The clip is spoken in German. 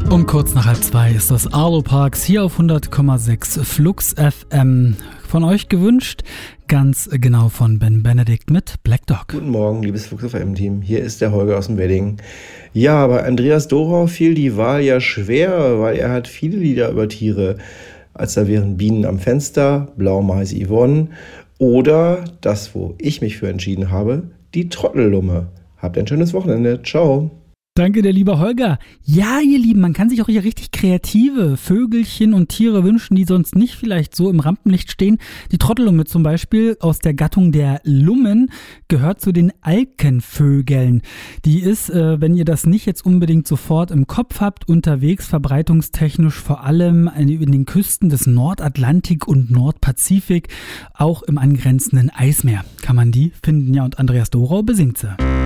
Um kurz nach 1:30 ist das Arlo Parks hier auf 100,6 Flux FM. Von euch gewünscht, ganz genau von Ben Benedikt mit Black Dog. Guten Morgen, liebes Flux FM-Team. Hier ist der Holger aus dem Wedding. Ja, bei Andreas Dorau fiel die Wahl ja schwer, weil er hat viele Lieder über Tiere. Als da wären Bienen am Fenster, Blaumais Yvonne oder das, wo ich mich für entschieden habe, die Trottellumme. Habt ein schönes Wochenende. Ciao. Danke, der liebe Holger. Ja, ihr Lieben, man kann sich auch hier richtig kreative Vögelchen und Tiere wünschen, die sonst nicht vielleicht so im Rampenlicht stehen. Die Trottellumme zum Beispiel aus der Gattung der Lummen gehört zu den Alkenvögeln. Die ist, wenn ihr das nicht jetzt unbedingt sofort im Kopf habt, unterwegs verbreitungstechnisch vor allem in den Küsten des Nordatlantik und Nordpazifik, auch im angrenzenden Eismeer kann man die finden. Ja, und Andreas Dorau besingt sie.